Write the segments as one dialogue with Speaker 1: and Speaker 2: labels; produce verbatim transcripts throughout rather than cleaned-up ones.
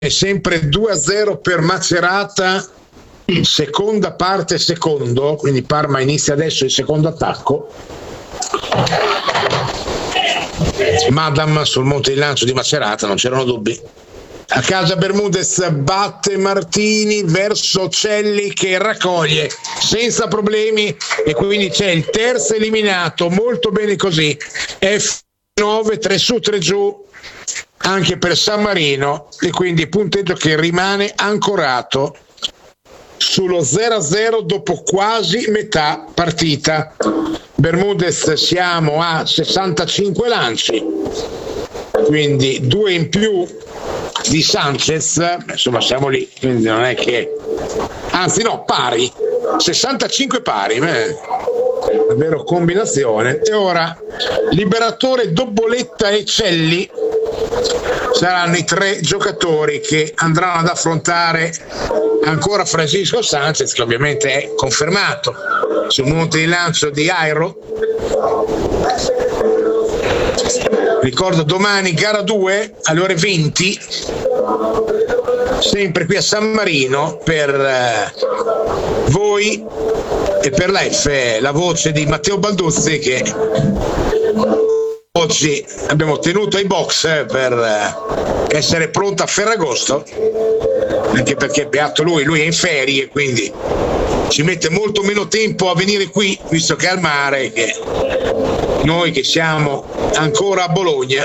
Speaker 1: è sempre due a zero per Macerata, seconda parte secondo, quindi Parma inizia adesso il secondo attacco. Madam sul monte di lancio di Macerata, non c'erano dubbi. A casa Bermudez batte Martini verso Celli che raccoglie senza problemi e quindi c'è il terzo eliminato, molto bene così. F nove, tre su tre giù anche per San Marino e quindi punteggio che rimane ancorato sullo zero a zero dopo quasi metà partita. Bermudez siamo a sessantacinque lanci, quindi due in più di Sanchez, insomma siamo lì, quindi non è che, anzi no, pari, sessantacinque pari, eh, davvero combinazione. E ora Liberatore, Doboletta e Celli saranno i tre giocatori che andranno ad affrontare ancora Francisco Sanchez, che ovviamente è confermato sul monte di lancio di Airo. Ricordo domani gara due alle ore venti, sempre qui a San Marino, per eh, voi e per la F, la voce di Matteo Balduzzi, che oggi abbiamo tenuto ai box eh, per eh, essere pronto a Ferragosto, anche perché beato lui, lui è in ferie, quindi ci mette molto meno tempo a venire qui, visto che è al mare, che noi che siamo ancora a Bologna.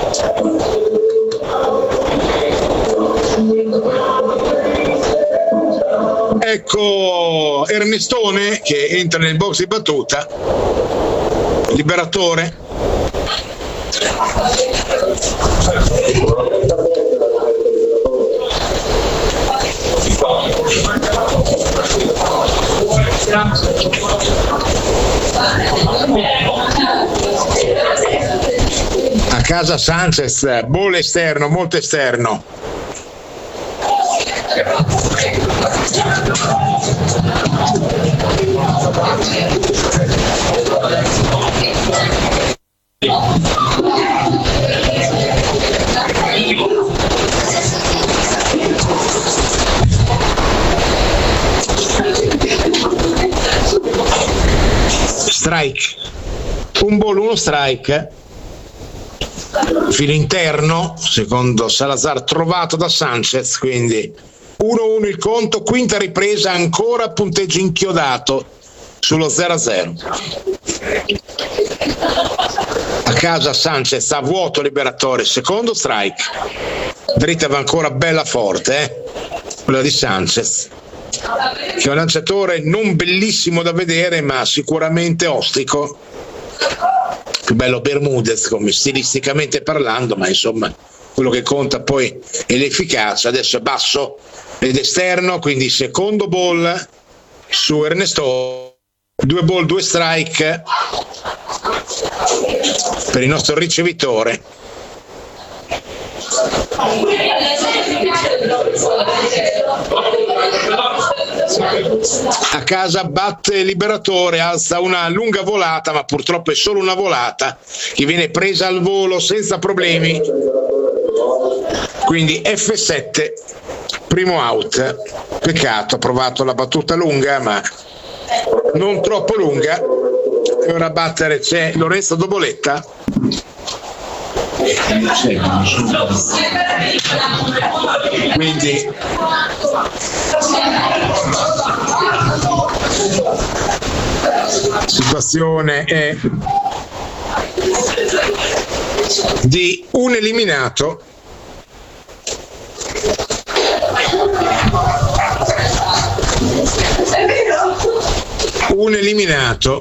Speaker 1: Ecco Ernestone che entra nel box di battuta. Liberatore. A casa Sanchez, ball esterno, molto esterno. Strike, un ball, uno strike, filo interno secondo Salazar trovato da Sanchez, quindi uno a uno il conto, quinta ripresa, ancora punteggio inchiodato sullo zero a zero. A casa Sanchez a vuoto Liberatore, secondo strike, dritta va ancora bella forte, eh? quella di Sanchez, che è un lanciatore non bellissimo da vedere ma sicuramente ostico. Più bello Bermudez come stilisticamente parlando, ma insomma quello che conta poi è l'efficacia. Adesso è basso ed esterno, quindi secondo ball su Ernesto, due ball, due strike per il nostro ricevitore. A casa batte Liberatore, alza una lunga volata, ma purtroppo è solo una volata che viene presa al volo senza problemi, quindi F sette, primo out. Peccato, ha provato la battuta lunga ma non troppo lunga. E ora a battere c'è Lorenzo Doboletta. Quindi situazione è di un eliminato un eliminato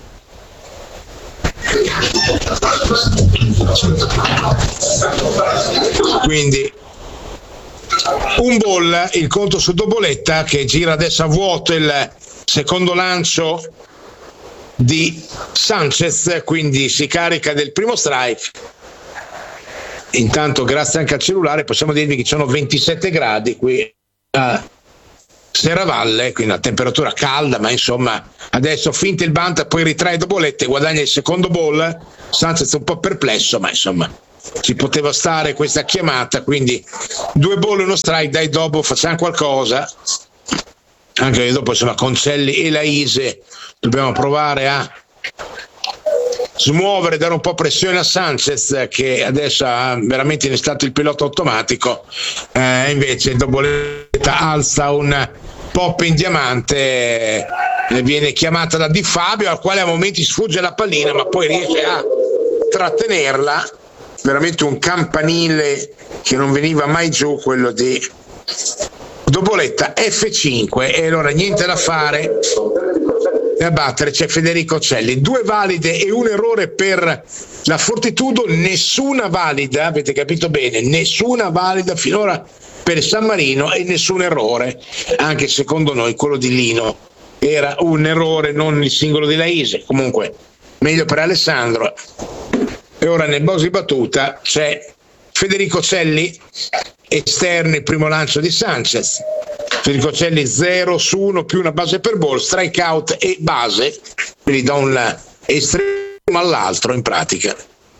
Speaker 1: quindi un ball, il conto su Doboletta che gira adesso a vuoto il secondo lancio di Sanchez, quindi si carica del primo strike. Intanto grazie anche al cellulare possiamo dirvi che ci sono ventisette gradi qui a Serravalle, quindi una temperatura calda, ma insomma adesso finta il bunt, poi ritrae Doboletta e guadagna il secondo ball. Sanchez è un po' perplesso, ma insomma ci poteva stare questa chiamata, quindi due ball uno strike, dai, dopo facciamo qualcosa, anche dopo insomma con Celli e Laise dobbiamo provare a smuovere, dare un po' pressione a Sanchez, che adesso ha veramente innestato il pilota automatico, eh, invece Doboletta alza un pop in diamante, eh, viene chiamata da Di Fabio, al quale a momenti sfugge la pallina ma poi riesce a trattenerla. Veramente un campanile che non veniva mai giù, quello di Doboletta. Effe cinque, e allora niente da fare, a battere c'è Federico Celli, due valide e un errore per la Fortitudo, nessuna valida, avete capito bene, nessuna valida finora per San Marino e nessun errore, anche secondo noi quello di Lino era un errore, non il singolo di Laise. Comunque meglio per Alessandro. E ora nel box di battuta c'è Federico Celli, esterno, il primo lancio di Sanchez. Federico Celli zero su uno più una base per ball, strikeout e base, quindi da un estremo all'altro in pratica.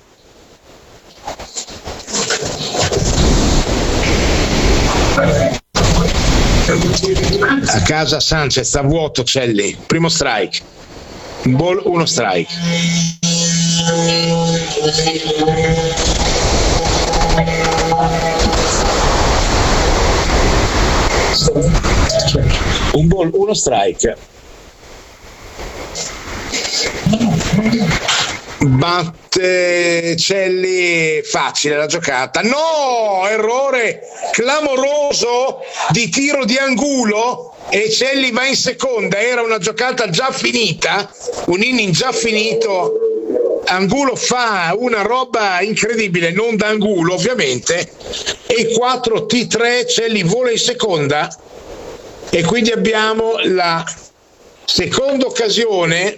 Speaker 1: A casa Sanchez, a vuoto Celli, primo strike, ball, uno strike. Un ball, uno strike. Batte Celli, facile la giocata, no, errore clamoroso di tiro di Angulo e Celli va in seconda. Era una giocata già finita, un inning già finito. Angulo fa una roba incredibile, non da Angulo ovviamente, e quattro T tre, Celli vola in seconda e quindi abbiamo la seconda occasione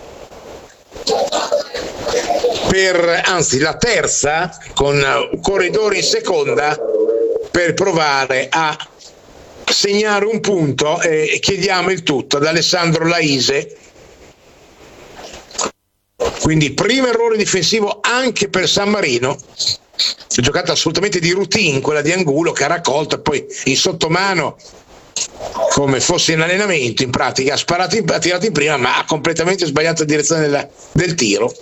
Speaker 1: per, anzi la terza, con corridore in seconda, per provare a segnare un punto, e chiediamo il tutto ad Alessandro Laise. Quindi primo errore difensivo anche per San Marino, giocata assolutamente di routine quella di Angulo, che ha raccolto e poi in sottomano come fosse in allenamento, in pratica ha sparato in, ha tirato in prima ma ha completamente sbagliato la direzione della, del tiro.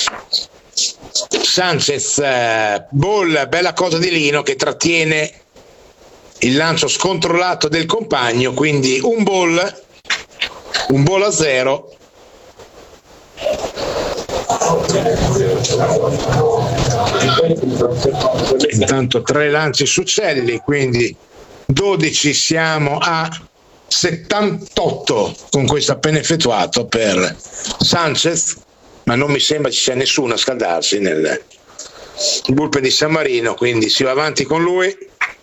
Speaker 1: Sanchez, eh, ball, bella cosa di Lino che trattiene il lancio scontrollato del compagno, quindi un ball, un ball a zero. Intanto tre lanci su Celli, quindi dodici, siamo a settantotto con questo appena effettuato per Sanchez, ma non mi sembra ci sia nessuno a scaldarsi nel bullpen di San Marino, quindi si va avanti con lui.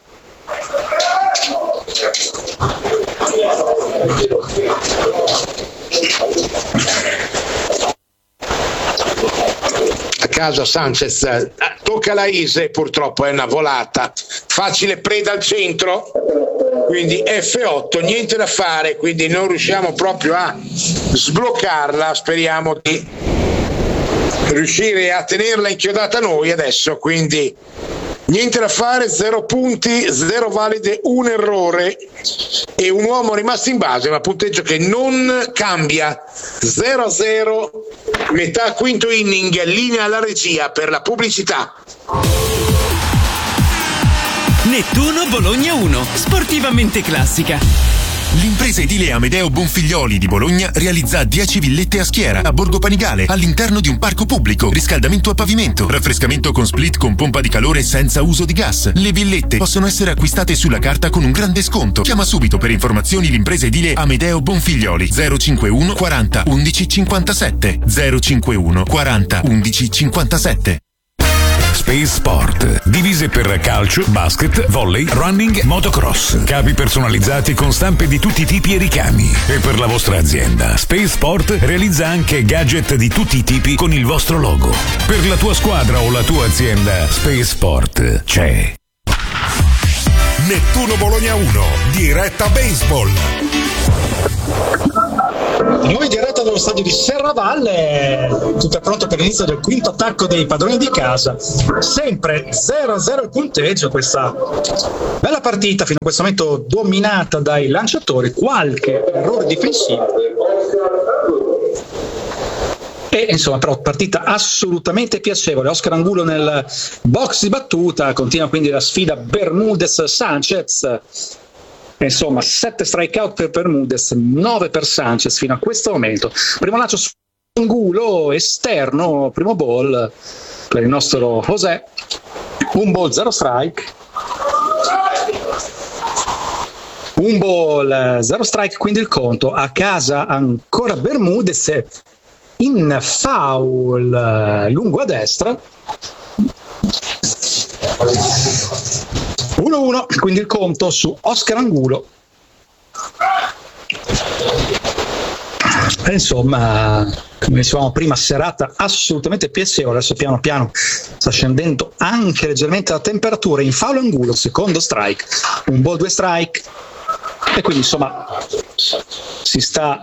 Speaker 1: A casa Sanchez, tocca Laise, purtroppo è una volata, facile preda al centro, quindi effe otto, niente da fare, quindi non riusciamo proprio a sbloccarla. Speriamo di riuscire a tenerla inchiodata noi adesso, quindi niente da fare, zero punti, zero valide, un errore e un uomo rimasto in base, ma punteggio che non cambia, zero a zero, metà quinto inning, linea alla regia per la pubblicità.
Speaker 2: Nettuno Bologna uno, sportivamente classica.
Speaker 3: L'impresa edile Amedeo Bonfiglioli di Bologna realizza dieci villette a schiera a Borgo Panigale all'interno di un parco pubblico, riscaldamento a pavimento, raffrescamento con split con pompa di calore senza uso di gas. Le villette possono essere acquistate sulla carta con un grande sconto. Chiama subito per informazioni l'impresa edile Amedeo Bonfiglioli zero cinquantuno quaranta undici cinquantasette zero cinquantuno quaranta undici cinquantasette.
Speaker 4: Space Sport. Divise per calcio, basket, volley, running, motocross. Capi personalizzati con stampe di tutti i tipi e ricami. E per la vostra azienda, Space Sport realizza anche gadget di tutti i tipi con il vostro logo. Per la tua squadra o la tua azienda, Space Sport c'è.
Speaker 5: Nettuno Bologna uno, diretta baseball. Noi in diretta dallo stadio di Serravalle, tutto è pronto per l'inizio del quinto attacco dei padroni di casa, sempre zero a zero il punteggio, questa bella partita fino a questo momento dominata dai lanciatori, qualche errore difensivo e insomma però partita assolutamente piacevole. Oscar Angulo nel box di battuta, continua quindi la sfida Bermudez-Sanchez. Insomma, sette strikeout per Bermudez, nove per Sanchez fino a questo momento. Primo lancio su Angulo, esterno, primo ball per il nostro José. Un ball, zero strike. Un ball, zero strike, quindi il conto. A casa ancora Bermudez in foul lungo a destra. uno uno, quindi il conto su Oscar Angulo. E insomma, come dicevamo prima, serata assolutamente piacevole. Adesso piano piano sta scendendo anche leggermente la temperatura. In foul Angulo, secondo strike, un ball, due strike, e quindi insomma si sta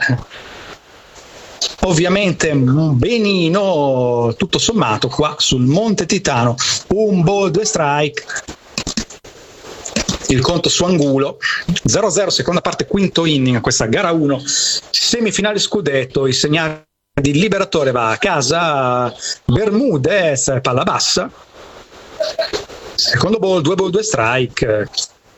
Speaker 5: ovviamente benino tutto sommato qua sul Monte Titano. Un ball, due strike, il conto su Angulo. Zero a zero, seconda parte, quinto inning, questa gara uno, semifinale scudetto. Il segnale di liberatore va a casa Bermudez, palla bassa, secondo ball, due ball, due strike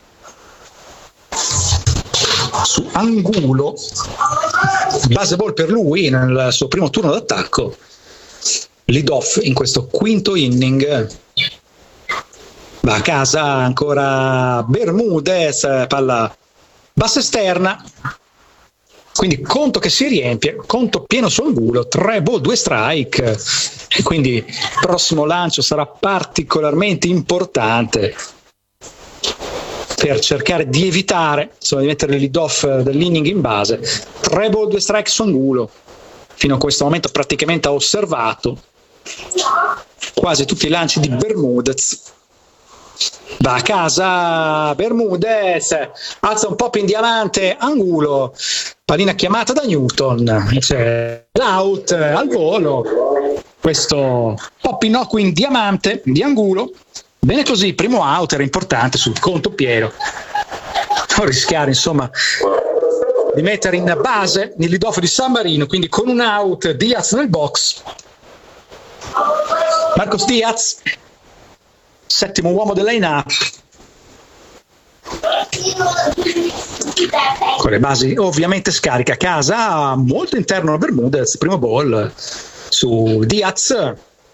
Speaker 5: su Angulo, base ball per lui nel suo primo turno d'attacco. Lead off in questo quinto inning. Va a casa ancora Bermudez, palla bassa esterna, quindi conto che si riempie, conto pieno su Angulo, tre ball, due strike, e quindi il prossimo lancio sarà particolarmente importante per cercare di evitare, insomma, di mettere il lead off dell'inning in base. Tre ball, due strike su Angulo, fino a questo momento praticamente ha osservato quasi tutti i lanci di Bermudez. Va a casa Bermudez, alza un pop in diamante Angulo, pallina chiamata da Newton, c'è l'out al volo, questo pop innocuo in diamante di Angulo. Bene così, primo out, era importante sul conto pieno, non rischiare insomma di mettere in base il lead off di San Marino. Quindi con un out Diaz nel box, Marcos Diaz, settimo uomo del line-up, con le basi ovviamente scarica. A casa molto interno Bermudez, primo ball su Diaz,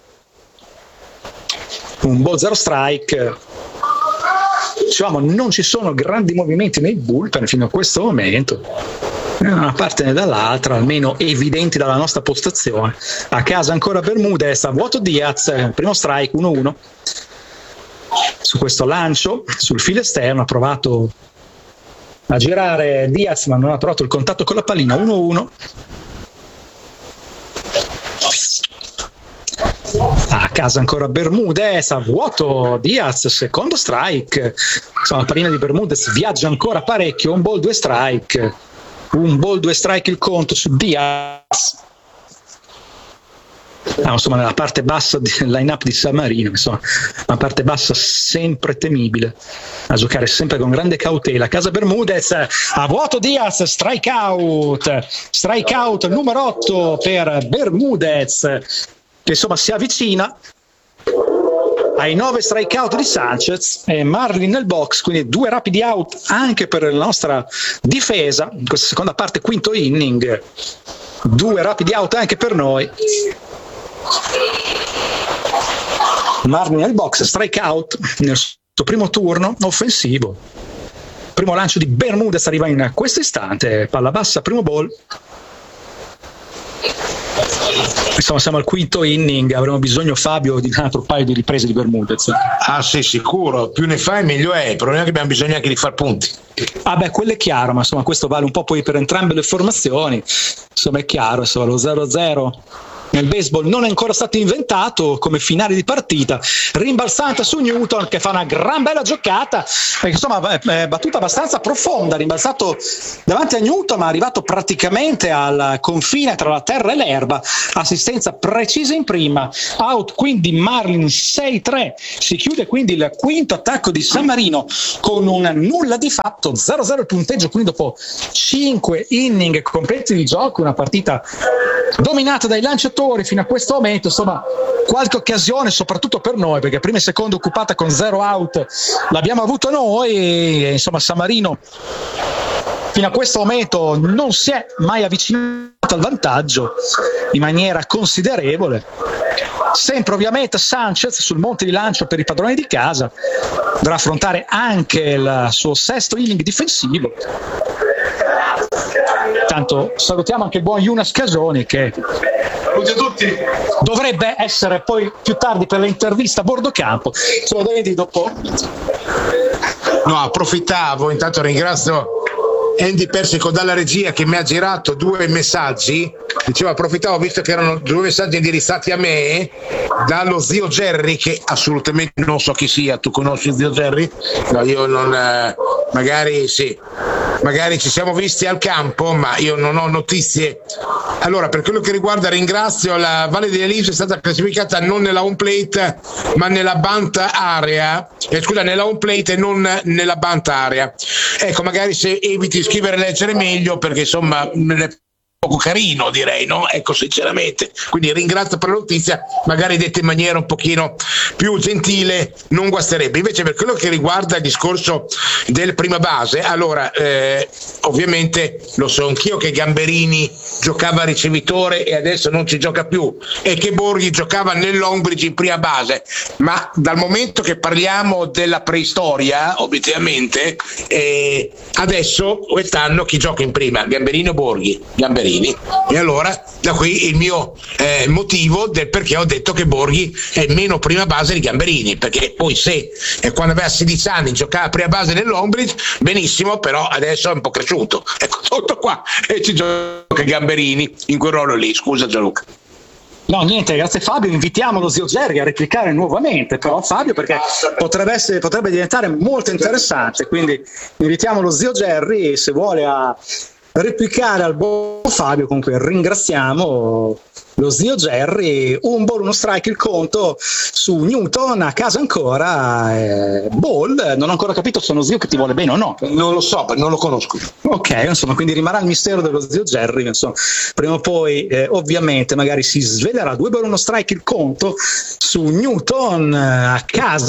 Speaker 5: un ball, zero strike. Diciamo, non ci sono grandi movimenti nei bullpen fino a questo momento, da una parte né dall'altra, almeno evidenti dalla nostra postazione. A casa ancora Bermudez, a vuoto Diaz, primo strike, uno uno. Su questo lancio sul filo esterno ha provato a girare Diaz, ma non ha trovato il contatto con la pallina. Uno uno. A casa ancora Bermudez, a vuoto Diaz, secondo strike. Insomma, la pallina di Bermudez viaggia ancora parecchio. Un ball, due strike, un ball, due strike il conto su Diaz. Ah, insomma, nella parte bassa del line-up di San Marino, insomma, una parte bassa sempre temibile, a giocare sempre con grande cautela. A casa Bermudez, a vuoto Diaz, strike out, strike out numero otto per Bermudez, che insomma si avvicina ai nove strikeout di Sanchez e Marlin nel box, quindi due rapidi out anche per la nostra difesa in questa seconda parte, quinto inning. Due rapidi out anche per noi. Marlin nel box, strikeout nel suo primo turno offensivo. Primo lancio di Bermudez arriva in questo istante, palla bassa, primo ball. Insomma, siamo al quinto inning, avremo bisogno, Fabio, di un altro paio di riprese di Bermudez.
Speaker 1: Ah sì, sicuro, più ne fai meglio è. Il problema è che abbiamo bisogno anche di far punti.
Speaker 5: Ah beh, quello è chiaro, ma insomma questo vale un po' poi per entrambe le formazioni. Insomma è chiaro, insomma lo zero a zero nel baseball non è ancora stato inventato come finale di partita, rimbalzante su Newton che fa una gran bella giocata, perché insomma è battuta abbastanza profonda, rimbalzato davanti a Newton ma è arrivato praticamente al confine tra la terra e l'erba, assistenza precisa in prima, out quindi Marlin sei tre, si chiude quindi il quinto attacco di San Marino con un nulla di fatto, zero zero il punteggio, quindi dopo cinque inning completi di gioco, una partita dominata dai lanciatori fino a questo momento, insomma qualche occasione soprattutto per noi, perché prima e seconda occupata con zero out l'abbiamo avuto noi e insomma San Marino fino a questo momento non si è mai avvicinato al vantaggio in maniera considerevole. Sempre ovviamente Sanchez sul monte di lancio per i padroni di casa, dovrà affrontare anche il suo sesto inning difensivo. Tanto salutiamo anche il buon Jonas Casoni che dovrebbe essere poi più tardi per l'intervista a bordo campo. Sono doventi dopo.
Speaker 1: No, approfittavo, intanto ringrazio Andy Persico dalla regia che mi ha girato due messaggi. Dicevo, approfittavo visto che erano due messaggi indirizzati a me dallo zio Jerry, che assolutamente non so chi sia. Tu conosci zio Jerry? No, io non, eh, magari sì, magari ci siamo visti al campo, ma io non ho notizie. Allora, per quello che riguarda, ringrazio, la Valle delle Elise è stata classificata non nella home plate ma nella bunt area, eh, scusa, nella home plate e non nella bunt area. Ecco, magari se eviti di scrivere e leggere meglio, perché insomma poco carino, direi, no? Ecco, sinceramente. Quindi ringrazio per la notizia, magari detta in maniera un pochino più gentile non guasterebbe. Invece per quello che riguarda il discorso del prima base, allora eh, ovviamente lo so anch'io che Gamberini giocava ricevitore e adesso non ci gioca più, e che Borghi giocava nell'Ombridge in prima base, ma dal momento che parliamo della preistoria, obiettivamente, eh, adesso quest'anno chi gioca in prima? Gamberini o Borghi? Gamberini. E allora da qui il mio eh, motivo del perché ho detto che Borghi è meno prima base di Gamberini, perché poi se eh, quando aveva sedici anni giocava prima base nell'Ombridge, benissimo, però adesso è un po' cresciuto, ecco, tutto qua, e ci gioca Gamberini in quel ruolo lì. Scusa Gianluca.
Speaker 5: No, niente, grazie Fabio, invitiamo lo zio Gerry a replicare nuovamente, però Fabio, perché potrebbe, essere, potrebbe diventare molto interessante, quindi invitiamo lo zio Gerry se vuole a replicare al buon Fabio. Comunque ringraziamo lo zio Gerry. Un ball, uno strike il conto su Newton, a casa ancora, eh, ball, non ho ancora capito se è uno zio che ti vuole bene o no,
Speaker 1: non lo so, non lo conosco.
Speaker 5: Ok, insomma, quindi rimarrà il mistero dello zio Gerry, insomma, prima o poi eh, ovviamente magari si svelerà. Due ball, uno strike il conto su Newton, a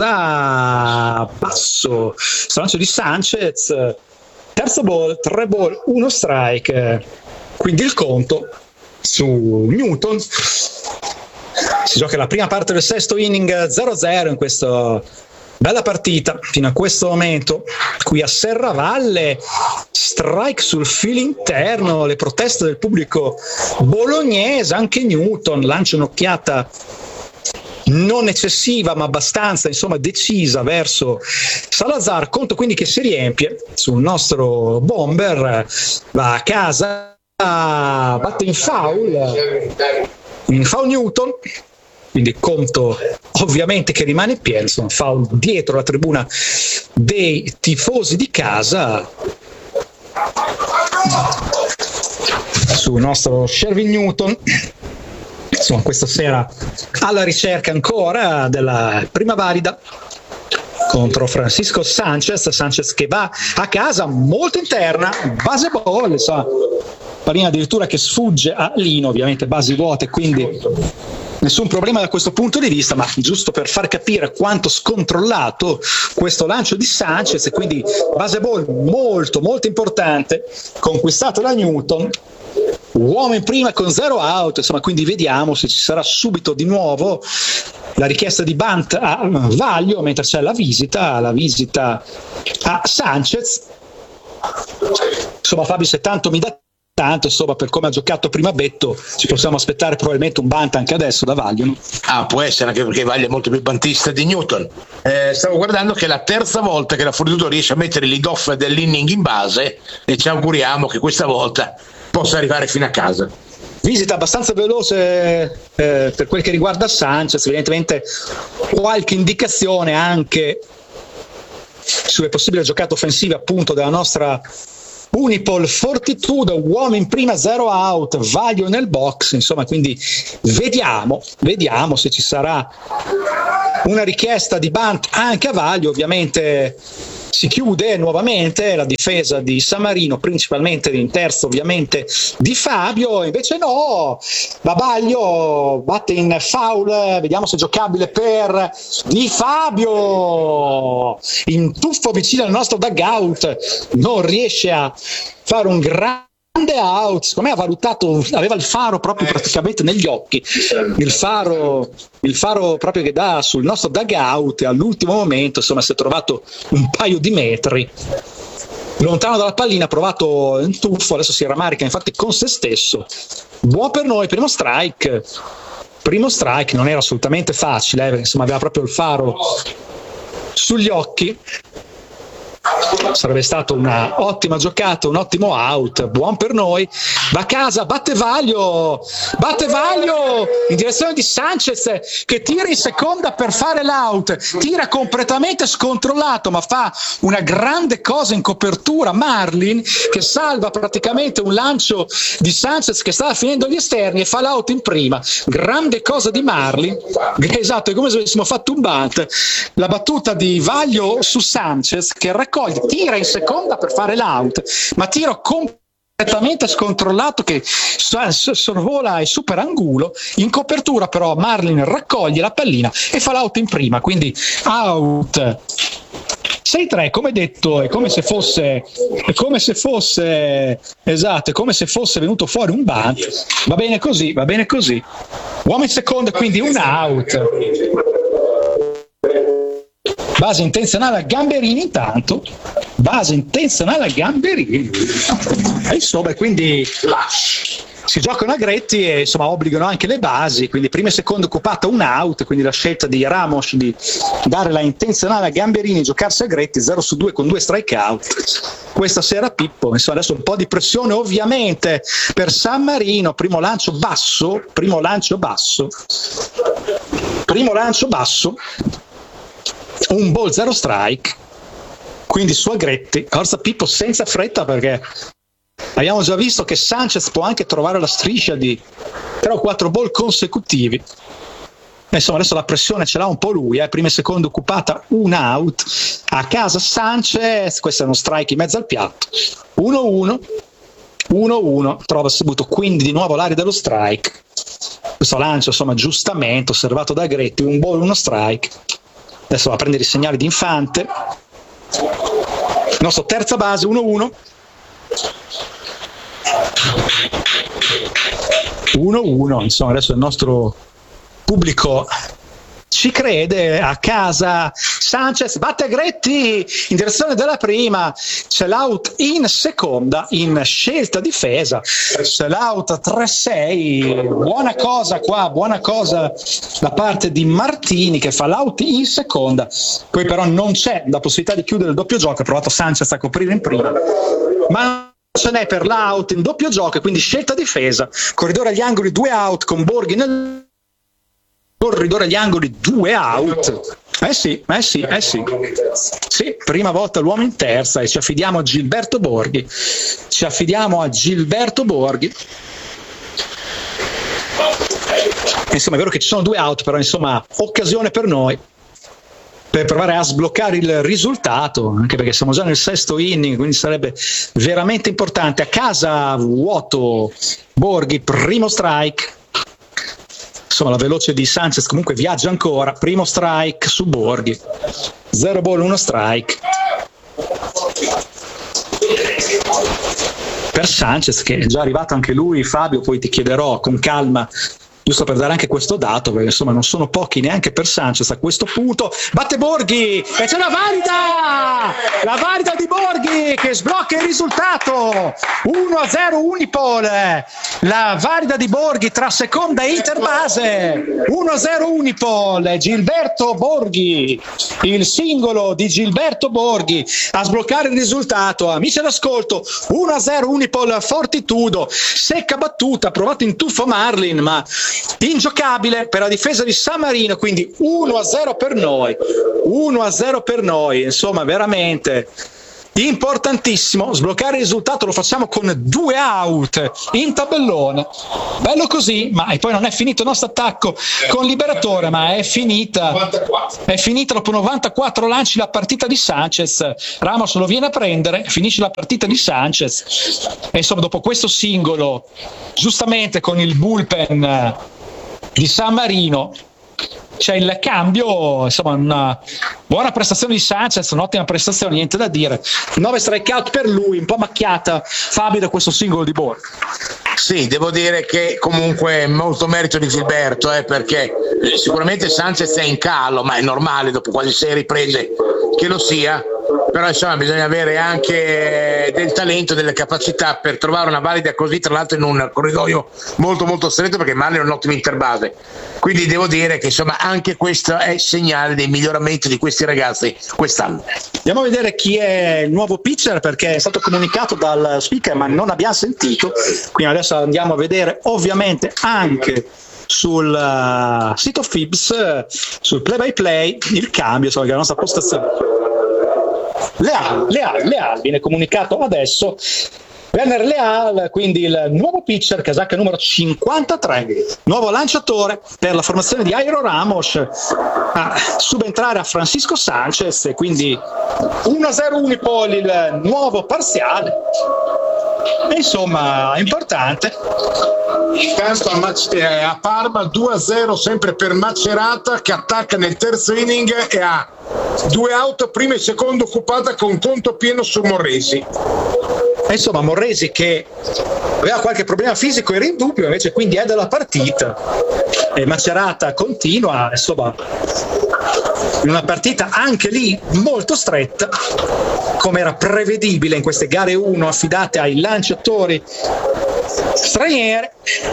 Speaker 5: casa, basso lancio di Sanchez, terzo ball, tre ball, uno strike, quindi il conto su Newton. Si gioca la prima parte del sesto inning, zero zero in questa bella partita fino a questo momento qui a Serravalle. Strike sul filo interno, le proteste del pubblico bolognese, anche Newton lancia un'occhiata non eccessiva ma abbastanza, insomma, decisa verso Salazar. Conto quindi che si riempie sul nostro bomber, va a casa, batte in foul in foul Newton, quindi conto ovviamente che rimane in piedi, insomma, foul dietro la tribuna dei tifosi di casa sul nostro Shervin Newton. Insomma, questa sera alla ricerca ancora della prima valida contro Francisco Sanchez. Sanchez che va a casa, molto interna, base ball, insomma, pallina addirittura che sfugge a Lino, ovviamente basi vuote, quindi nessun problema da questo punto di vista, ma giusto per far capire quanto scontrollato questo lancio di Sanchez, e quindi base ball molto molto importante, conquistato da Newton. Uomo in prima con zero out, insomma, quindi vediamo se ci sarà subito di nuovo la richiesta di bunt a Vaglio, mentre c'è la visita, la visita a Sanchez. Insomma, Fabio, se tanto mi dà tanto, insomma, per come ha giocato prima Betto, ci possiamo aspettare probabilmente un bunt anche adesso da Vaglio, no?
Speaker 1: Ah, può essere, anche perché Vaglio è molto più buntista di Newton. Eh, stavo guardando che è la terza volta che la Fortitudo riesce a mettere lead off dell'inning in base, e ci auguriamo che questa volta possa arrivare fino a casa.
Speaker 5: visita abbastanza veloce eh, per quel che riguarda Sanchez, evidentemente qualche indicazione anche sulle possibili giocate offensive appunto della nostra Unipol Fortitudo, uomo in prima, zero out, Vaglio nel box, insomma, quindi vediamo, vediamo se ci sarà una richiesta di bunt anche a Vaglio. Ovviamente si chiude nuovamente la difesa di San Marino, principalmente in terzo ovviamente di Fabio, invece no, Babaglio batte in foul, vediamo se è giocabile per Di Fabio, in tuffo vicino al nostro dugout, non riesce a fare un grande out, secondo me ha valutato, aveva il faro proprio praticamente negli occhi, il faro, il faro proprio che dà sul nostro dugout, e all'ultimo momento insomma si è trovato un paio di metri lontano dalla pallina, ha provato un tuffo, adesso si rammarica infatti con se stesso. Buon per noi, primo strike, primo strike, non era assolutamente facile, eh, perché insomma aveva proprio il faro sugli occhi. Sarebbe stata una ottima giocata, un ottimo out, buon per noi. Va a casa, batte Vaglio, batte Vaglio in direzione di Sanchez che tira in seconda per fare l'out, tira completamente scontrollato ma fa una grande cosa in copertura. Marlin che salva praticamente un lancio di Sanchez che stava finendo agli esterni e fa l'out in prima, grande cosa di Marlin, esatto, è come se avessimo fatto un bunt. La battuta di Vaglio su Sanchez che raccoglie, tira in seconda per fare l'out, ma tiro completamente scontrollato che sorvola e supera Angulo, in copertura però Marlin raccoglie la pallina e fa l'out in prima, quindi out. sei tre, come detto, è come se fosse è come se fosse esatto, è come se fosse venuto fuori un bunt. Va bene così, va bene così. Uomo in seconda, quindi un out. Base intenzionale a Gamberini intanto, base intenzionale a Gamberini, e insomma quindi si giocano a Gretti e insomma obbligano anche le basi, quindi prima e seconda occupata un out, quindi la scelta di Ramos di dare la intenzionale a Gamberini, giocarsi a Gretti, zero su due con due strikeout questa sera Pippo. Insomma adesso un po' di pressione ovviamente per San Marino, primo lancio basso, primo lancio basso, primo lancio basso, un ball, zero strike, quindi su Agretti. Forza Pippo senza fretta, perché abbiamo già visto che Sanchez può anche trovare la striscia di tre o quattro ball consecutivi. Insomma adesso la pressione ce l'ha un po' lui, eh. prima e seconda occupata, un out, a casa Sanchez, questo è uno strike in mezzo al piatto, uno uno, uno uno, trova subito quindi di nuovo l'area dello strike. Questo lancio insomma giustamente osservato da Agretti, un ball, uno strike. Adesso va a prendere i segnali di Infante, il nostro terza base, uno uno, uno uno, insomma adesso il nostro pubblico ci crede. A casa Sanchez batte Agretti in direzione della prima, c'è l'out in seconda in scelta difesa, c'è l'out tre sei, buona cosa qua, buona cosa da parte di Martini che fa l'out in seconda. Poi però non c'è la possibilità di chiudere il doppio gioco, ha provato Sanchez a coprire in prima ma ce n'è per l'out in doppio gioco, quindi scelta difesa, corridore agli angoli, due out con Borghi nel corridore agli angoli, due out. Eh sì, eh sì, eh sì. Sì, prima volta l'uomo in terza e ci affidiamo a Gilberto Borghi. Ci affidiamo a Gilberto Borghi. Insomma, è vero che ci sono due out, però insomma, occasione per noi per provare a sbloccare il risultato, anche perché siamo già nel sesto inning, quindi sarebbe veramente importante. A casa vuoto Borghi, primo strike. Insomma la veloce di Sanchez comunque viaggia ancora, primo strike su Borghi, zero ball, uno strike per Sanchez che è già arrivato anche lui. Fabio, poi ti chiederò con calma giusto per dare anche questo dato, perché insomma non sono pochi neanche per Sanchez a questo punto. Batte Borghi e c'è la valida, la valida di Borghi che sblocca il risultato. uno a zero Unipol, la valida di Borghi tra seconda e Interbase. uno a zero Unipol, Gilberto Borghi, il singolo di Gilberto Borghi a sbloccare il risultato. Amici all'ascolto, uno a zero Unipol Fortitudo, secca battuta, provato in tuffo Marlin ma ingiocabile per la difesa di San Marino, quindi uno a zero per noi, uno a zero per noi, insomma veramente importantissimo sbloccare il risultato. Lo facciamo con due out in tabellone, bello così. Ma e poi non è finito il nostro attacco con Liberatore, ma è finita è finita dopo novantaquattro lanci la partita di Sanchez. Ramos lo viene a prendere, finisce la partita di Sanchez e insomma dopo questo singolo, giustamente con il bullpen di San Marino, c'è il cambio, insomma una buona prestazione di Sanchez, un'ottima prestazione, niente da dire. nove strikeout per lui, un po' macchiata Fabio da questo singolo di Borghi.
Speaker 1: Sì, devo dire che comunque molto merito di Gilberto, eh, perché sicuramente Sanchez è in calo, ma è normale dopo quasi sei riprese che lo sia, però insomma bisogna avere anche del talento, delle capacità per trovare una valida così, tra l'altro in un corridoio molto molto stretto, perché Marlin è un ottimo interbase. Quindi devo dire che insomma anche questo è segnale dei miglioramenti di questi ragazzi quest'anno.
Speaker 5: Andiamo a vedere chi è il nuovo pitcher, perché è stato comunicato dal speaker ma non abbiamo sentito, quindi adesso andiamo a vedere ovviamente anche sul uh, sito F I B S, uh, sul play by play, il cambio, insomma, che la nostra postazione Leal, Leal, Leal viene comunicato adesso. Werner Leal, quindi il nuovo pitcher, casacca numero cinquantatré, nuovo lanciatore per la formazione di Jairo Ramos, a subentrare a Francisco Sanchez, e quindi uno a zero Unipol il nuovo parziale. E insomma, importante.
Speaker 1: Intanto a, Mac- a Parma due a zero sempre per Macerata, che attacca nel terzo inning e ha due out, prima e seconda occupata, con conto pieno su Morresi.
Speaker 5: E insomma Morresi, che aveva qualche problema fisico, era in dubbio, invece quindi è della partita, e Macerata continua, insomma in una partita anche lì molto stretta, come era prevedibile in queste gare uno affidate ai lanciatori stranieri.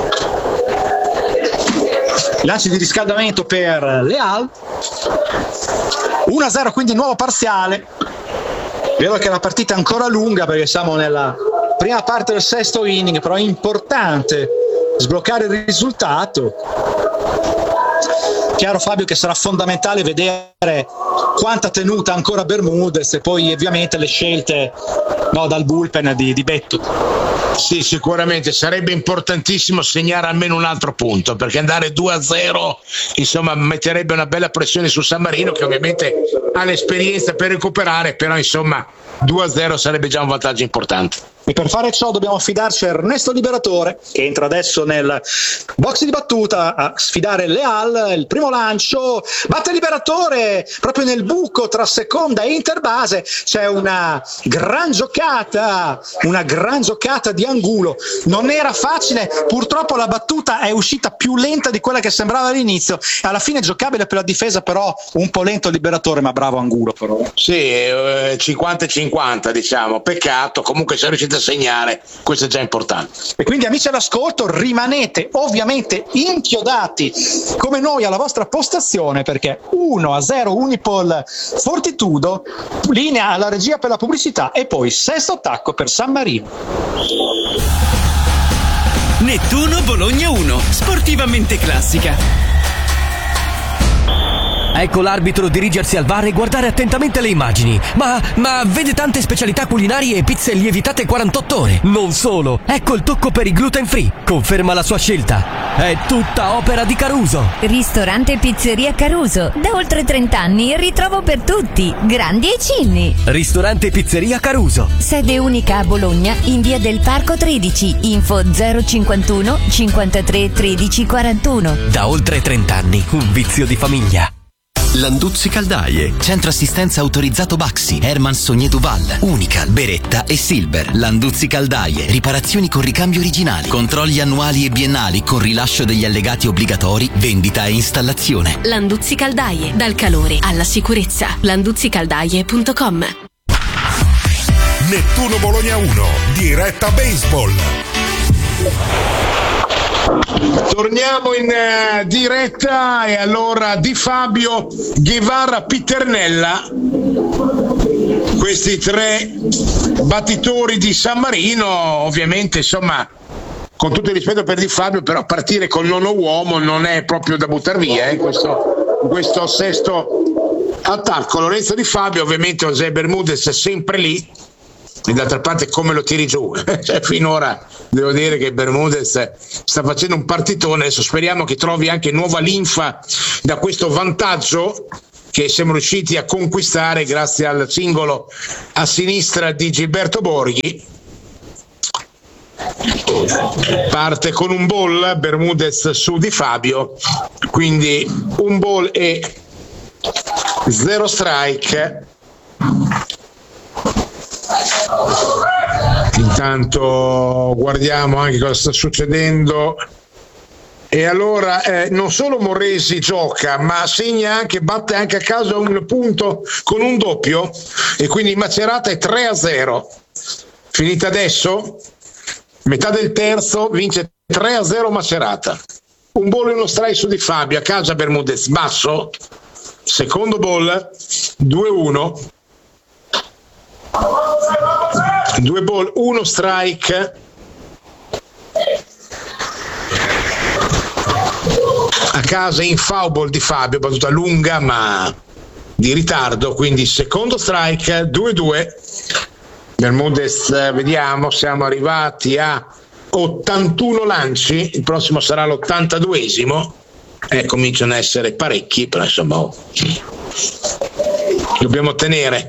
Speaker 5: Lanci di riscaldamento per Leal, uno a zero quindi nuovo parziale. Vedo che la partita è ancora lunga, perché siamo nella prima parte del sesto inning, però è importante sbloccare il risultato. Chiaro, Fabio, che sarà fondamentale vedere quanta tenuta ha ancora Bermudez e poi ovviamente le scelte, no, dal bullpen di, di Betto.
Speaker 1: Sì, sicuramente sarebbe importantissimo segnare almeno un altro punto, perché andare due a zero insomma metterebbe una bella pressione su San Marino, che ovviamente ha l'esperienza per recuperare, però insomma due a zero sarebbe già un vantaggio importante.
Speaker 5: E per fare ciò dobbiamo affidarci a Ernesto Liberatore, che entra adesso nel box di battuta a sfidare Leal. Il primo lancio, batte Liberatore proprio nel buco tra seconda e interbase. C'è una gran giocata, una gran giocata di Angulo. Non era facile, purtroppo la battuta è uscita più lenta di quella che sembrava all'inizio. Alla fine giocabile per la difesa, però un po' lento Liberatore, ma bravo Angulo però.
Speaker 1: Sì, eh, cinquanta cinquanta diciamo, peccato, comunque sei riuscito a segnare, questo è già importante.
Speaker 5: E quindi amici all'ascolto, rimanete ovviamente inchiodati come noi alla vostra postazione, perché uno a zero Unipol Fortitudo, linea alla regia per la pubblicità e poi sesto attacco per San Marino.
Speaker 2: Nettuno Bologna uno, sportivamente classica.
Speaker 6: Ecco l'arbitro dirigersi al V A R e guardare attentamente le immagini. Ma, ma vede tante specialità culinarie e pizze lievitate quarantotto ore. Non solo, ecco il tocco per i gluten free. Conferma la sua scelta. È tutta opera di Caruso.
Speaker 7: Ristorante e pizzeria Caruso. Da oltre trenta anni il ritrovo per tutti, grandi e cinni.
Speaker 6: Ristorante e pizzeria Caruso.
Speaker 7: Sede unica a Bologna, in via del Parco tredici. Info zero cinquantuno cinquantatré tredici quarantuno.
Speaker 6: Da oltre trenta anni, un vizio di famiglia.
Speaker 8: Landuzzi Caldaie, centro assistenza autorizzato Baxi, Herman Sogné Duval, Unical, Beretta e Silver. Landuzzi Caldaie, riparazioni con ricambio originali, controlli annuali e biennali con rilascio degli allegati obbligatori, vendita e installazione.
Speaker 9: Landuzzi Caldaie, dal calore alla sicurezza. landuzzi caldaie punto com.
Speaker 10: Nettuno Bologna uno, diretta baseball.
Speaker 1: Torniamo in uh, diretta e allora Di Fabio, Guevara, Pitternella, questi tre battitori di San Marino. Ovviamente, insomma, con tutto il rispetto per Di Fabio, però partire col nono uomo non è proprio da buttare via eh, questo, questo sesto attacco. Lorenzo Di Fabio, ovviamente José Bermudez è sempre lì, e d'altra parte come lo tiri giù? Cioè, finora devo dire che Bermudez sta facendo un partitone. Adesso speriamo che trovi anche nuova linfa da questo vantaggio che siamo riusciti a conquistare grazie al singolo a sinistra di Gilberto Borghi. Parte con un ball Bermudez su Di Fabio, quindi un ball e zero strike. Intanto guardiamo anche cosa sta succedendo. E allora eh, non solo Morresi gioca, ma segna anche, batte anche a casa un punto con un doppio, e quindi Macerata è tre a zero. Finita adesso, metà del terzo, vince tre a zero Macerata. Un ball e uno strike su Di Fabio, a casa Bermudez basso, secondo ball, due uno. Due ball, uno strike. A casa in foul ball Di Fabio, battuta lunga ma di ritardo, quindi secondo strike, due due. Bermudez, vediamo, siamo arrivati a ottantuno lanci, il prossimo sarà l'ottantaduesimo, eh, cominciano a essere parecchi, però insomma oh, dobbiamo tenere.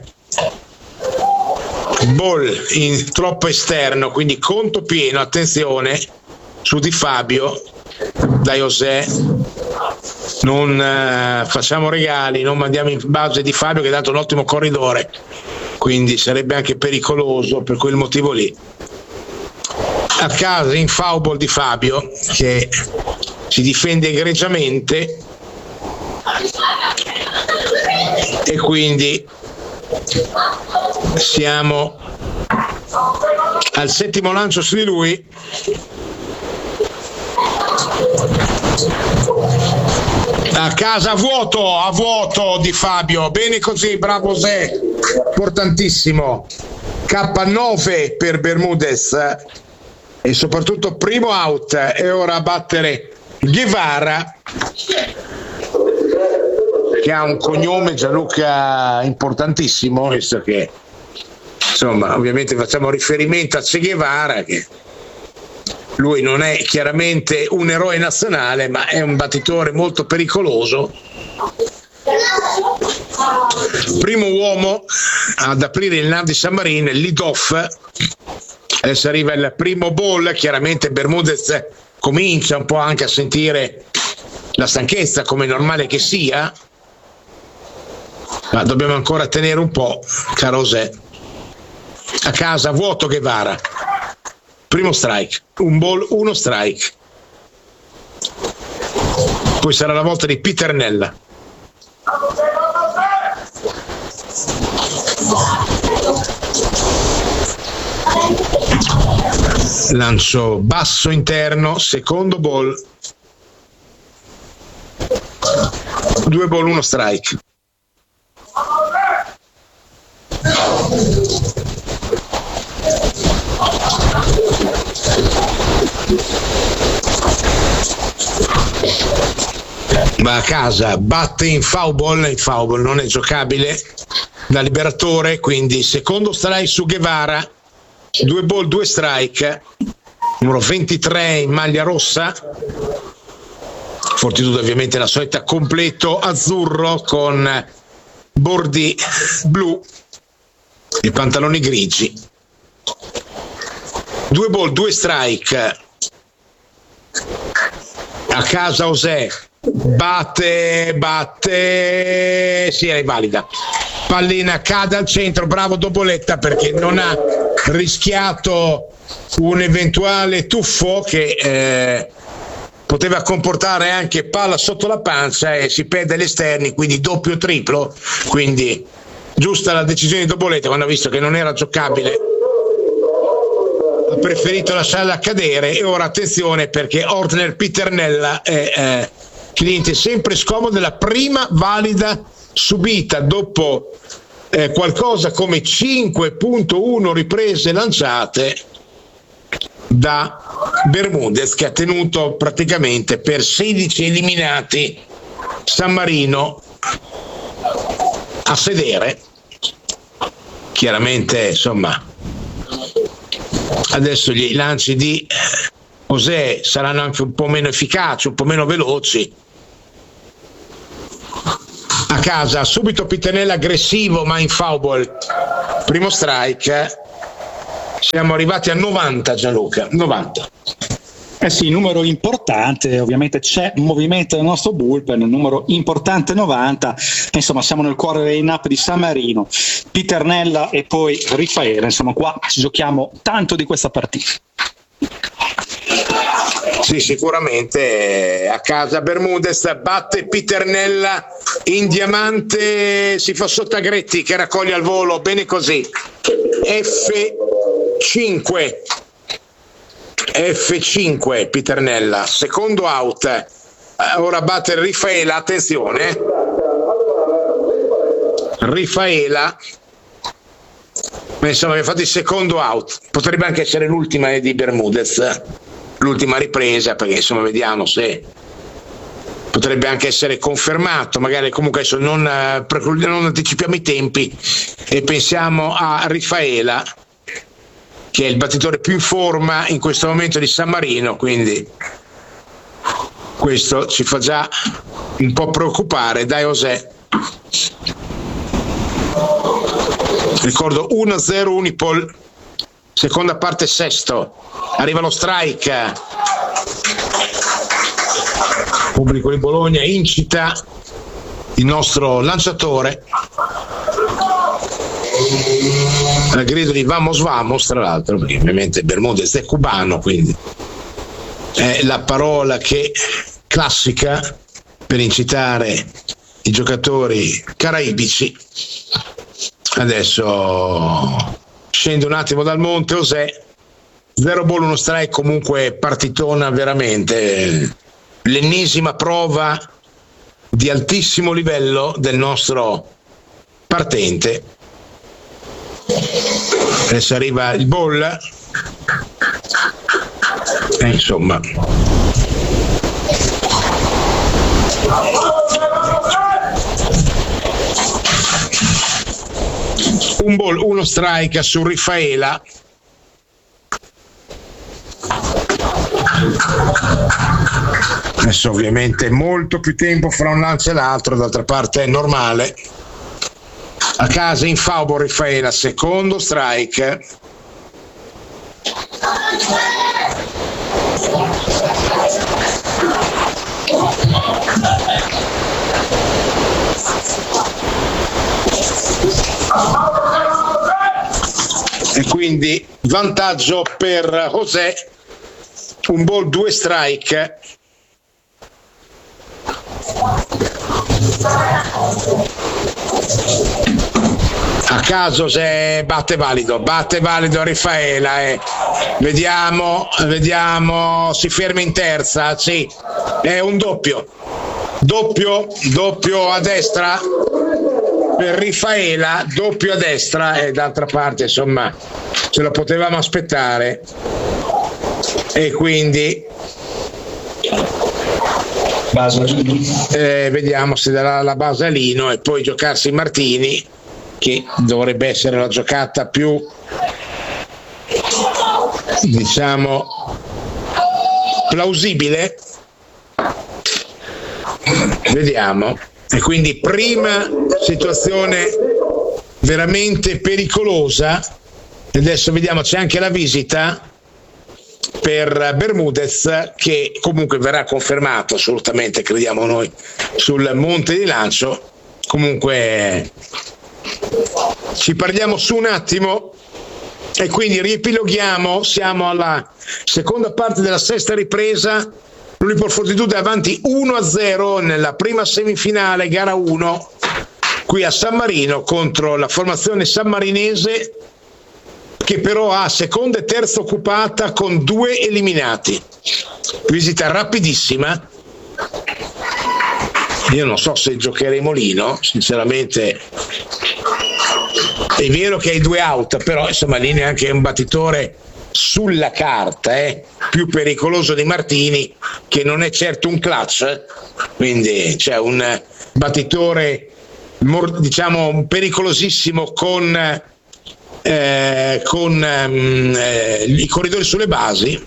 Speaker 1: Ball in troppo esterno, quindi conto pieno, attenzione su Di Fabio da José, non eh, facciamo regali, non mandiamo in base Di Fabio che è dato un ottimo corridore, quindi sarebbe anche pericoloso per quel motivo lì. A casa in foul ball Di Fabio che si difende egregiamente e quindi siamo al settimo lancio su di lui. A casa a vuoto, a vuoto Di Fabio, bene così, bravo José, importantissimo. K nove per Bermudez e soprattutto primo out, e ora a battere Guevara che ha un cognome, Gianluca, importantissimo, visto che insomma ovviamente facciamo riferimento a Che Guevara, che lui non è chiaramente un eroe nazionale ma è un battitore molto pericoloso. Primo uomo ad aprire il Nandi San Marino, il lead off. Adesso arriva il primo ball, chiaramente Bermudez comincia un po' anche a sentire la stanchezza, come è normale che sia, ma dobbiamo ancora tenere un po', caro José. A casa vuoto Guevara, primo strike, un ball, uno strike. Poi sarà la volta di Pitternella. Lancio basso interno, secondo ball, due ball, uno strike. Va a casa, batte in foul ball, in foul ball non è giocabile da liberatore, quindi secondo strike su Guevara, due ball, due strike, numero ventitré in maglia rossa. Fortitudo ovviamente la solita completo azzurro con bordi blu e pantaloni grigi. Due ball, due strike. A casa José, batte batte sì, è valida, pallina cade al centro, bravo Doboletta perché non ha rischiato un eventuale tuffo che eh, poteva comportare anche palla sotto la pancia e si perde agli esterni, quindi doppio triplo, quindi giusta la decisione di Doboletta quando ha visto che non era giocabile, ha preferito lasciarla cadere. E ora attenzione perché Ortner Pitternella è eh, cliente sempre scomodo della prima valida subita dopo eh, qualcosa come cinque virgola uno riprese lanciate da Bermudez, che ha tenuto praticamente per sedici eliminati San Marino a sedere. Chiaramente insomma adesso gli lanci di José saranno anche un po' meno efficaci, un po' meno veloci. A casa subito Pitternella aggressivo ma in foul, primo strike. Siamo arrivati a novanta, Gianluca, novanta.
Speaker 5: Eh sì, numero importante, ovviamente c'è movimento nel nostro bullpen, numero importante novanta, insomma siamo nel cuore dei line-up di San Marino, Pitternella e poi Rifaela, insomma qua ci giochiamo tanto di questa partita.
Speaker 1: Sì, sicuramente a casa Bermudez batte Pitternella in diamante, si fa sotto Agretti che raccoglie al volo, bene così. F cinque F cinque Pitternella, secondo out, ora batte Rifaela, attenzione Rifaela, ma insomma abbiamo fatto il secondo out, potrebbe anche essere l'ultima di Bermudez, l'ultima ripresa, perché insomma vediamo se potrebbe anche essere confermato, magari comunque adesso non, non anticipiamo i tempi e pensiamo a Rifaela che è il battitore più in forma in questo momento di San Marino, quindi questo ci fa già un po' preoccupare. Dai José, ricordo uno a zero Unipol, seconda parte sesto, arriva lo strike, pubblico di Bologna incita il nostro lanciatore, la grido di vamos vamos, tra l'altro perché ovviamente Bermudez è cubano, quindi è la parola che classica per incitare i giocatori caraibici. Adesso scende un attimo dal monte José, zero ball uno strike, comunque partitona veramente, l'ennesima prova di altissimo livello del nostro partente. Adesso arriva il ball e insomma un ball uno strike su Rifaela. Adesso ovviamente molto più tempo fra un lancio e l'altro, d'altra parte è normale. A casa in foul Rifaela, secondo strike. E quindi vantaggio per José, un ball due strike. A caso se batte valido, batte valido Rifaela, eh. vediamo, vediamo, si ferma in terza, sì, è un doppio, doppio, doppio a destra per Rifaela, doppio a destra, e d'altra parte insomma ce lo potevamo aspettare, e quindi eh, vediamo se darà la base a Lino e poi giocarsi Martini, che dovrebbe essere la giocata più, diciamo, plausibile. Vediamo. E quindi prima situazione veramente pericolosa. E adesso vediamo, c'è anche la visita per Bermudez, che comunque verrà confermato assolutamente, crediamo noi, sul monte di lancio. Comunque ci parliamo su un attimo e quindi riepiloghiamo. Siamo alla seconda parte della sesta ripresa. L'Unipol Fortitudo è avanti uno a zero nella prima semifinale, gara uno, qui a San Marino contro la formazione sammarinese, che però ha seconda e terza occupata con due eliminati. Visita rapidissima. Io non so se giocheremo lì, no? Sinceramente è vero che hai due out, però insomma lì neanche è un battitore sulla carta, eh? più pericoloso di Martini, che non è certo un clutch, eh? Quindi c'è un battitore diciamo pericolosissimo con Eh, con ehm, eh, i corridori sulle basi,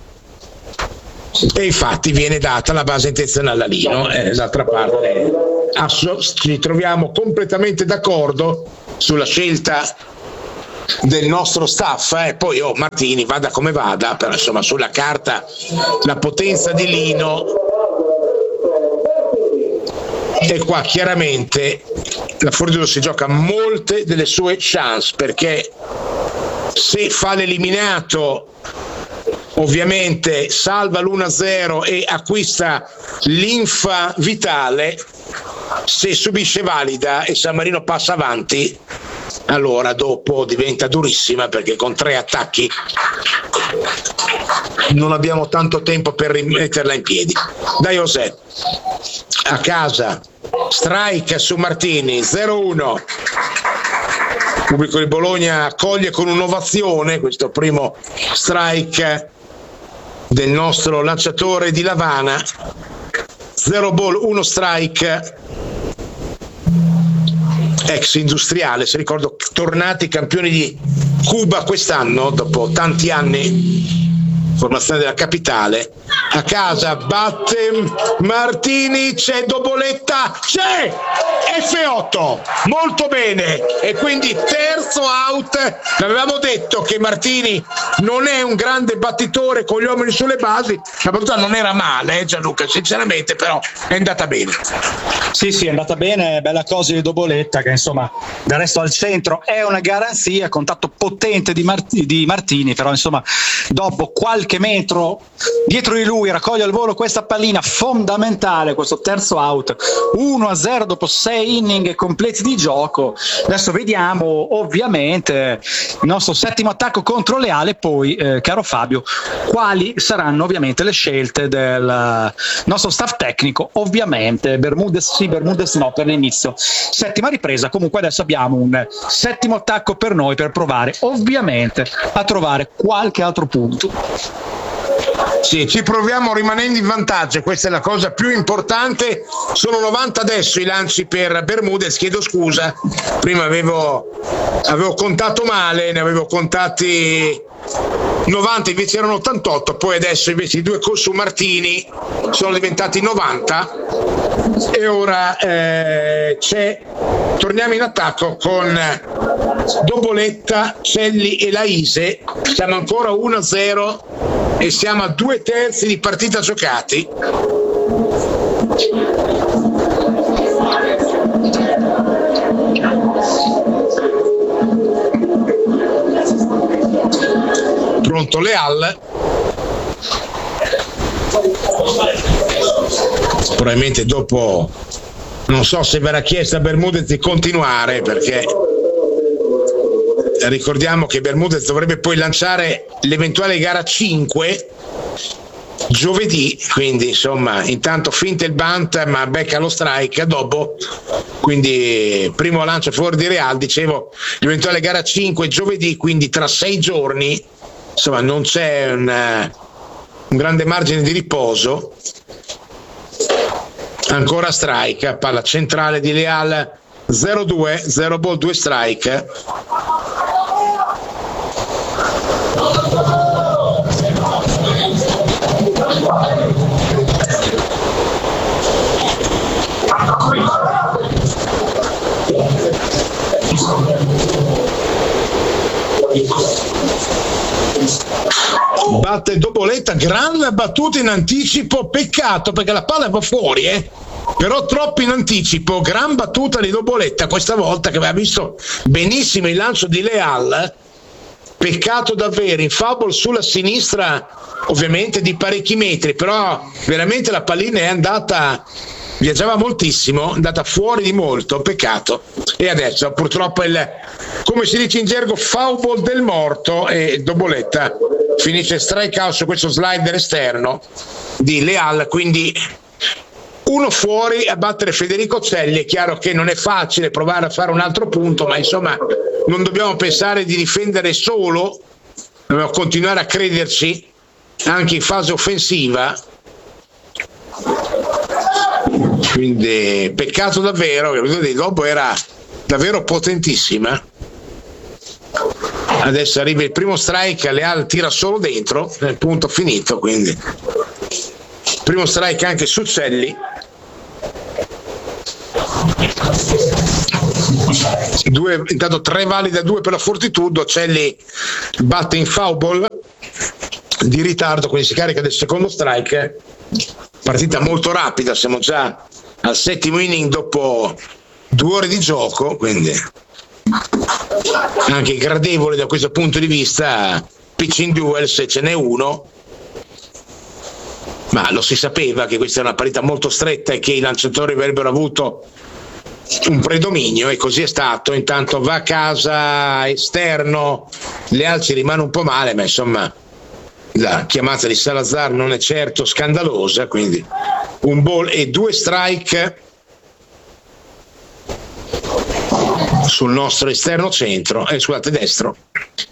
Speaker 1: e infatti viene data la base intenzionale a Lino. Eh, d'altra parte asso- ci troviamo completamente d'accordo sulla scelta del nostro staff, eh. Poi oh, Martini vada come vada, però insomma sulla carta la potenza di Lino, e qua chiaramente la Fortitudo si gioca molte delle sue chance, perché se fa l'eliminato ovviamente salva l'uno a zero e acquista l'infa vitale. Se subisce valida e San Marino passa avanti, allora dopo diventa durissima, perché con tre attacchi non abbiamo tanto tempo per rimetterla in piedi. Dai José, a casa, strike su Martini, zero uno. Il pubblico di Bologna accoglie con un'ovazione questo primo strike del nostro lanciatore di Lavana. Zero ball, uno strike, ex industriale, se ricordo, tornati campioni di Cuba quest'anno dopo tanti anni, formazione della capitale. A casa batte Martini, c'è doboletta, c'è F otto, molto bene, e quindi terzo out. Avevamo detto che Martini non è un grande battitore con gli uomini sulle basi, la battuta non era male, eh, Gianluca, sinceramente, però è andata bene.
Speaker 5: Sì, sì, è andata bene, bella cosa di doboletta, che insomma del resto al centro è una garanzia, contatto potente di, Mart- di Martini, però insomma dopo qualche metro dietro di lui raccoglie al volo questa pallina fondamentale, questo terzo out, uno a zero dopo sei inning completi di gioco. Adesso vediamo ovviamente il nostro settimo attacco contro Leale, poi eh, caro Fabio, quali saranno ovviamente le scelte del nostro staff tecnico. Ovviamente Bermudez sì, Bermudez no per l'inizio settima ripresa. Comunque adesso abbiamo un settimo attacco per noi, per provare ovviamente a trovare qualche altro punto.
Speaker 1: Sì, ci proviamo rimanendo in vantaggio, questa è la cosa più importante. Sono novanta adesso i lanci per Bermudez, chiedo scusa, prima avevo, avevo contato male, ne avevo contati novanta, invece erano ottantotto, poi adesso invece i due su Martini sono diventati novanta, e ora eh, c'è, torniamo in attacco con Doboletta, Celli e Laise. Siamo ancora uno a zero e siamo a due terzi di partita giocati. Pronto Leal, probabilmente dopo non so se verrà chiesta a Bermudez di continuare, perché ricordiamo che Bermudez dovrebbe poi lanciare l'eventuale gara cinque giovedì, quindi insomma intanto finta il bunt ma becca lo strike dopo, quindi primo lancio fuori di Real, dicevo l'eventuale gara cinque giovedì, quindi tra sei giorni, insomma non c'è un, un grande margine di riposo. Ancora strike, palla centrale di Leal, zero due, zero ball, due strike. batte Doboletta, grande battuta in anticipo, peccato perché la palla va fuori, eh? Però troppo in anticipo, gran battuta di Doboletta questa volta, che aveva visto benissimo il lancio di Leal, peccato davvero, in foul sulla sinistra ovviamente di parecchi metri, però veramente la pallina è andata, viaggiava moltissimo, è andata fuori di molto, peccato. E adesso purtroppo il, come si dice in gergo, foul del morto, e Doboletta finisce strike out su questo slider esterno di Leal, quindi uno fuori a battere Federico Celli. È chiaro che non è facile provare a fare un altro punto, ma insomma non dobbiamo pensare di difendere solo, dobbiamo continuare a crederci anche in fase offensiva. Quindi peccato davvero, che dopo era davvero potentissima. Adesso arriva il primo strike, Leal tira solo dentro, punto finito, quindi primo strike anche su Celli. Due, intanto tre valide, due per la Fortitudo. Celli batte in foul ball di ritardo, quindi si carica del secondo strike. Partita molto rapida, siamo già al settimo inning dopo due ore di gioco, quindi anche gradevole da questo punto di vista. Pitching duel, se ce n'è uno, ma lo si sapeva che questa è una partita molto stretta e che i lanciatori avrebbero avuto un predominio, e così è stato. Intanto va a casa esterno, Leal ci rimane un po' male, ma insomma la chiamata di Salazar non è certo scandalosa, quindi un ball e due strike sul nostro esterno centro, eh, scusate, destro.